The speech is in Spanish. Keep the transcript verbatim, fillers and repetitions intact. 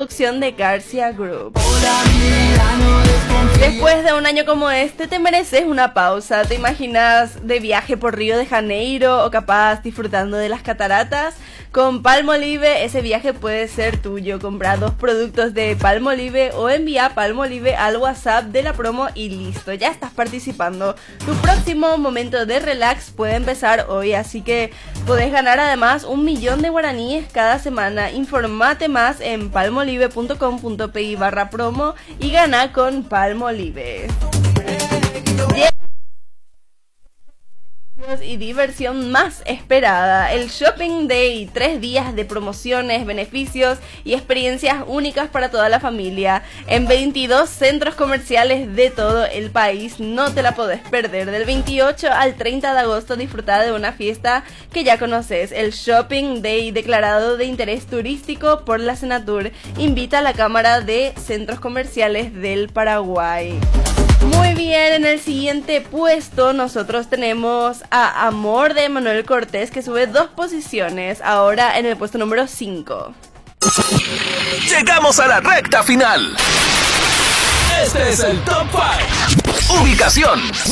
producción de Garcia Group. Después de un año como este, te mereces una pausa. ¿Te imaginas de viaje por Río de Janeiro o capaz disfrutando de las cataratas? Con Palmolive ese viaje puede ser tuyo. Compra dos productos de Palmolive o envía Palmolive al WhatsApp de la promo y listo, ya estás participando. Tu próximo momento de relax puede empezar hoy, así que podés ganar además un millón de guaraníes cada semana. Informate más en palmolive punto com punto pe barra promo y gana con Palmolive. Y diversión más esperada, el Shopping Day, tres días de promociones, beneficios y experiencias únicas para toda la familia en veintidós centros comerciales de todo el país. No te la podés perder. Del veintiocho al treinta de agosto disfruta de una fiesta que ya conoces, el Shopping Day, declarado de interés turístico por la Senatur. Invita a la Cámara de Centros Comerciales del Paraguay. Muy bien, en el siguiente puesto nosotros tenemos a Amor de Manuel Cortés, que sube dos posiciones, ahora en el puesto número cinco. Llegamos a la recta final. Este es el Top cinco. Ubicación